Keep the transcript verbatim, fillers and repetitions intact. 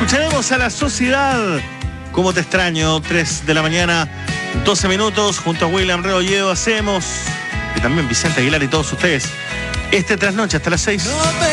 Escucharemos a La Sociedad. ¿Cómo te extraño? tres de la mañana, doce minutos, junto a William Rebolledo hacemos, y también Vicente Aguilar y todos ustedes, este trasnoche hasta las seis.